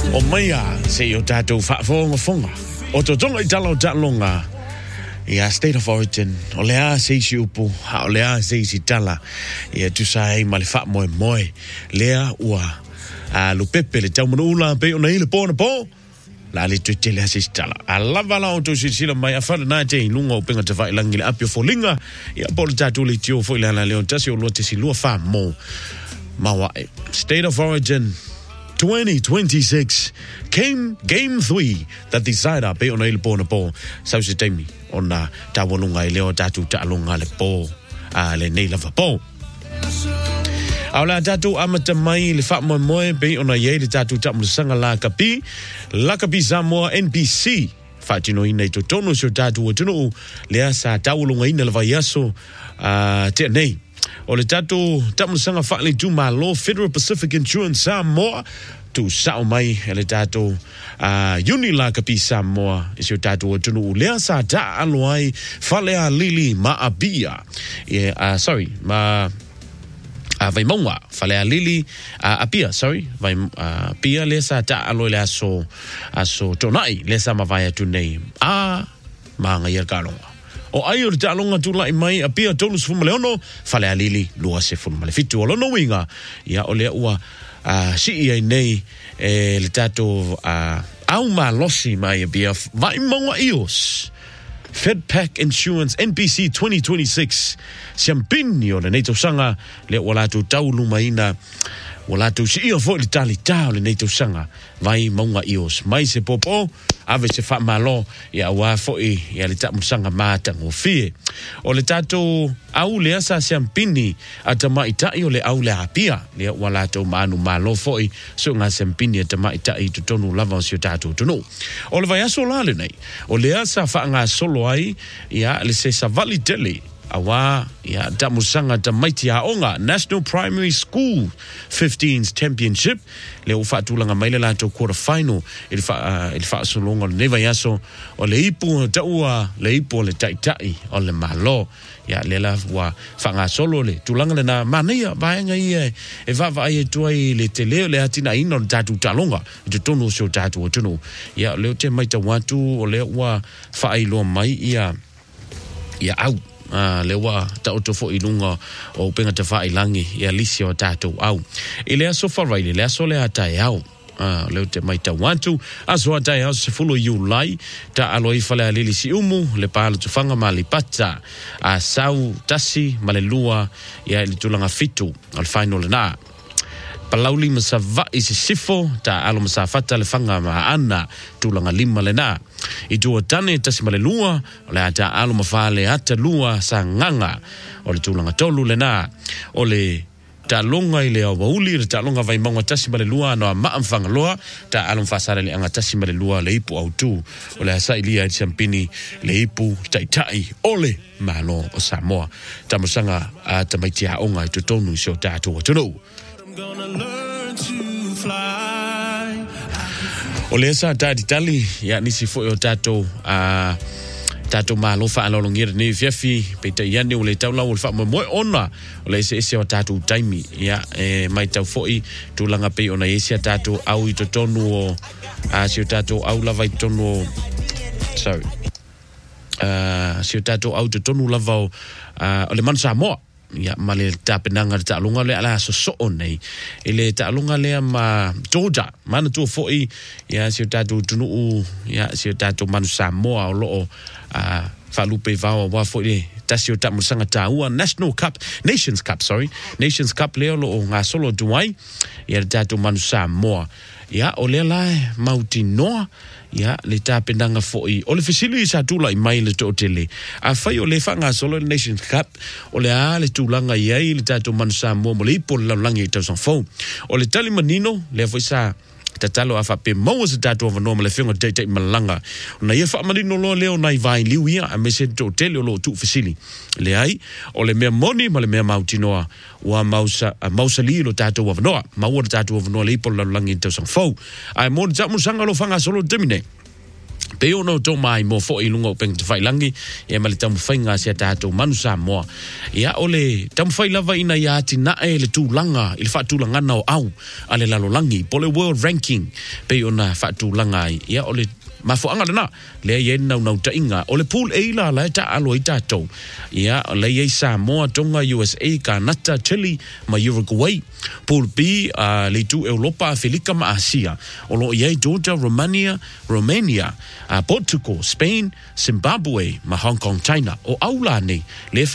O maia se o tātou whaafonga. O to tonga I tala o talonga. Ia State of Origin. O lea se isi upu. O lea se isi tala. Ia tusa hei mali wha moe moe. Lea ua. Lupepe le tau manu ula pe o na ile pōna pō. La le tu te lea se isi tala. A lava la o tu sila mai. A whara nā te inunga o penga te wha ilangi le apio folinga. Ia po le tātou le tio fo ilana leo. Tasi o loa te si lua wha mō. Mawae. State of Origin 2026 came game 3 that decided pe ona ile pōna pō sau se teimi ona tawalunga I leo tatu ta'alunga le pō le nei lava pō aula tatu amata mai le wha moe moe pe ona ye le tatu ta'amulasanga la kapi Samoa NBC whaatino ina I to tono so tatu o tunu lea sa tawalunga ina lava yaso te nei o le tatu tamulasanga whaale tu malo Federal Pacific Insurance Samoa tu sao mai le tatu Unila kapi Samoa is o tatu o tunu lea sa ta aloai whalea lili maabia ma vai maunga whalea lili apia vai pia lea sa ta aloai le aso tonai lea sa mawai atu nei maanga ia kalonga o ai o te alonga tula I mai a pia tonu se fumaleono whale a lili lua se funumale fitu o lono winga ia o lea ua si I nei le tato au ma losi mai a pia vai maunga ios FedPac Insurance NBC 2026 siampini o le neito sanga le wala tu taulu maina wala tu si o fo le tali tau le neito sanga vai maunga ios mai se popo ave se fa malo ia wa fo ia le tamu sanga mata ngo fie o le tato au le asa siampini atama itai o le au le apia le wala tu manu malo fo so nga siampini atama itai tu tonu lava o tato tonu o le vai aso la le nei o le asa fa nga solo ai ia le se savali tele awa ya tamusanga tamaiti onga National Primary School 15s Championship le ufatulanga mai le lato quarter final il fa solonga neva yaso o le ipu taua le ipu le taitai o le malo ya le la wa fanga solo le tulanga le na mania vaenga ia e va e tuai le tele le atina ino tatu talonga te tonu so tatu o tunu ya le te mai ta watu o le wa fa ilo mai ia au lewa ta otofo ilunga o penga te fa ilangi ia lisio tato au ile aso farai le aso le ata au le te mai ta wantu aso ata au se fulo Julai ta aloi fale lili si umu le palo tu fanga mali pata a sau tasi malelua ia le tulanga fitu al final na palauli masava isi sifo ta alo masafata le fanga ma ana tulanga lima le na I tua tane tasimale lua o le ata alo mafale ata lua sa nganga o le tulanga tolu le na o le talonga I le awauli le talonga vai maunga tasimale lua no maamfanga loa ta alo mfasare le anga tasimale lua le ipu au tu o le asa ilia champini le ipu taitai o le malo o Samoa tamusanga tamaitia onga I tutonu sio tatu o tunu o le sa tali ya nisi fo o tato malo fa alolongir ni fiafi pe te yane o le taula o fa mo ona o le se o tato taimi ya mai tau foi tu langa pe ona ese tato au I to tonu o se tato au lava I tonu se tato au to tonu lava o le man Samoa ya male tapenanga ta lunga le ala so nei ele ta lunga le ma Georgia mana tu foi ya si tatu tunu ya si tatu manu Samoa o lo falupe va wa foi ta si tatu musanga ta u Nations Cup le lo nga solo duai ya tatu manu Samoa ya ole la mauti noa ya le tapenanga foi o le fisili sa tula I mai le totele a fai o le fanga solo Nations Cup o le ale tulanga ia le tatu mansa mo le po la langi ta son fo o le tali manino le foi sa tatalo afa pe mo se tatu of normal le finga date malanga na ia fa manino lo leo nai vai liuia a mese totele lo tu fisili le ai o le mea moni ma le mea mautinoa wa mausa li lo tatu of noa ma wa tatu of no le po la langi ta son fo ai mo ja musanga lo fanga solo termine pe ono to mai mo fo ilungo peng te failangi e mali tam fainga se tato manu Samoa ia ole tam failava ina ia tina e le tulanga il fa tulanga no au ale lalolangi pole world ranking pe ona fa tulanga ia ole mafo anga na le ye na ta inga ole pool e la ta alo ita to ia le ye Samoa Tonga USA Canada Chile ma Uruguay pool B le tu Europa Afrika ma Asia olo ye Georgia Romania Portugal Spain Zimbabwe ma Hong Kong China o aula ne le